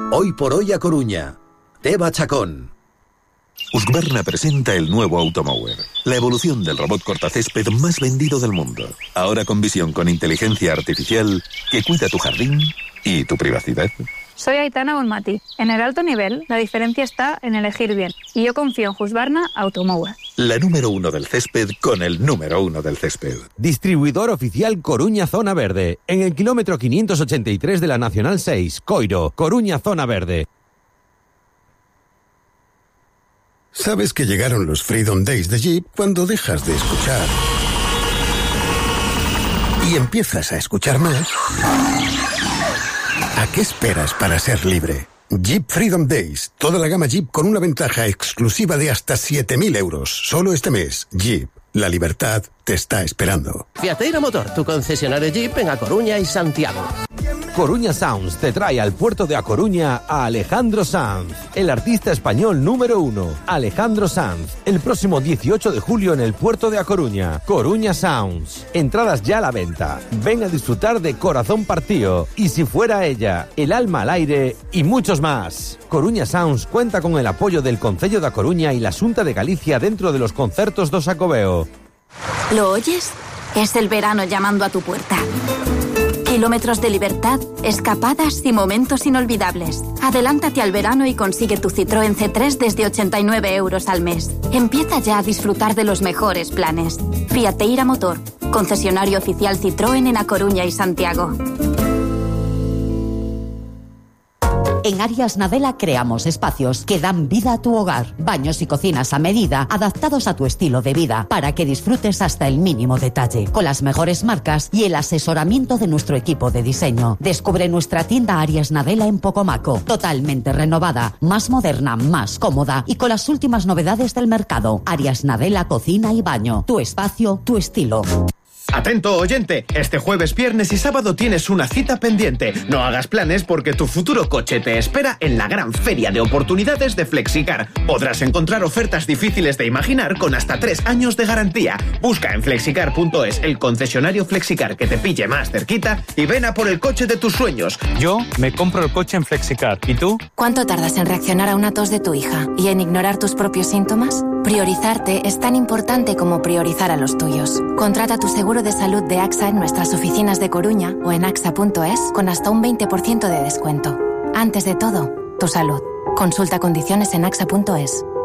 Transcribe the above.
Hoy por hoy a Coruña. Teba Chacón. Husqvarna presenta el nuevo Automower, la evolución del robot cortacésped más vendido del mundo. Ahora con visión con inteligencia artificial que cuida tu jardín y tu privacidad. Soy Aitana Bonmati. En el alto nivel, la diferencia está en elegir bien. Y yo confío en Husqvarna Automower. La número 1 del césped con el número 1 del césped. Distribuidor oficial Coruña Zona Verde. En el kilómetro 583 de la Nacional 6, Coiro, Coruña Zona Verde. Sabes que llegaron los Freedom Days de Jeep cuando dejas de escuchar y empiezas a escuchar más. ¿A qué esperas para ser libre? Jeep Freedom Days. Toda la gama Jeep con una ventaja exclusiva de hasta 7.000 euros. Solo este mes. Jeep. La libertad te está esperando. Fiateira Motor, tu concesionario Jeep en A Coruña y Santiago. Coruña Sounds te trae al puerto de A Coruña a Alejandro Sanz, el artista español número 1. Alejandro Sanz, el próximo 18 de julio en el puerto de A Coruña. Coruña Sounds. Entradas ya a la venta. Ven a disfrutar de Corazón Partido, Y si fuera ella, El alma al aire y muchos más. Coruña Sounds cuenta con el apoyo del Concello de A Coruña y la Xunta de Galicia dentro de los concertos do Xacobeo. ¿Lo oyes? Es el verano llamando a tu puerta. Kilómetros de libertad, escapadas y momentos inolvidables. Adelántate al verano y consigue tu Citroën C3 desde 89 euros al mes. Empieza ya a disfrutar de los mejores planes. Fiateira Motor, concesionario oficial Citroën en A Coruña y Santiago. En Arias Nadella creamos espacios que dan vida a tu hogar. Baños y cocinas a medida, adaptados a tu estilo de vida, para que disfrutes hasta el mínimo detalle. Con las mejores marcas y el asesoramiento de nuestro equipo de diseño. Descubre nuestra tienda Arias Nadella en Pocomaco. Totalmente renovada, más moderna, más cómoda y con las últimas novedades del mercado. Arias Nadella Cocina y Baño. Tu espacio, tu estilo. Atento, oyente, este jueves, viernes y sábado tienes una cita pendiente. No hagas planes porque tu futuro coche te espera en la gran feria de oportunidades de Flexicar. Podrás encontrar ofertas difíciles de imaginar con hasta 3 años de garantía. Busca en flexicar.es el concesionario Flexicar que te pille más cerquita y ven a por el coche de tus sueños. Yo me compro el coche en Flexicar. ¿Y tú? ¿Cuánto tardas en reaccionar a una tos de tu hija y en ignorar tus propios síntomas? Priorizarte es tan importante como priorizar a los tuyos. Contrata tu seguro de salud de AXA en nuestras oficinas de Coruña o en axa.es con hasta un 20% de descuento. Antes de todo, tu salud. Consulta condiciones en axa.es.